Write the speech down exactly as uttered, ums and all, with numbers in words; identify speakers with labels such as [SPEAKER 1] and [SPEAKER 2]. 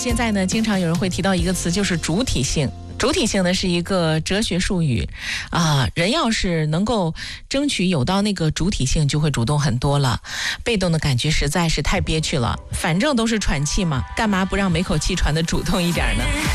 [SPEAKER 1] 现在呢，经常有人会提到一个词，就是主体性。主体性呢是一个哲学术语啊，人要是能够争取有到那个主体性，就会主动很多了。被动的感觉实在是太憋屈了，反正都是喘气嘛，干嘛不让每口气喘得主动一点呢？